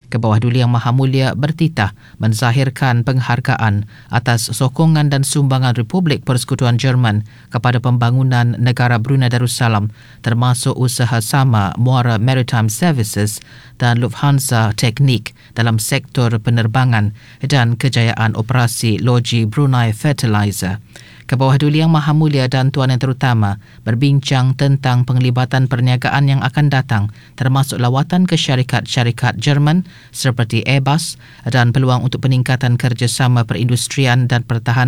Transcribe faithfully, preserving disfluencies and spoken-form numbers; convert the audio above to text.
Kebawah Duli Yang Maha Mulia bertitah menzahirkan penghargaan atas sokongan dan sumbangan Republik Persekutuan Jerman kepada pembangunan negara Brunei Darussalam, termasuk usaha sama Muara Maritime Services dan Lufthansa Technik dalam sektor penerbangan dan kejayaan operasi Logi Brunei Fertilizer. Kebawah Duli Yang Maha Mulia dan Tuan Yang Terutama berbincang tentang penglibatan perniagaan yang akan datang, termasuk lawatan ke syarikat-syarikat Jerman seperti Airbus dan peluang untuk peningkatan kerjasama perindustrian dan pertahanan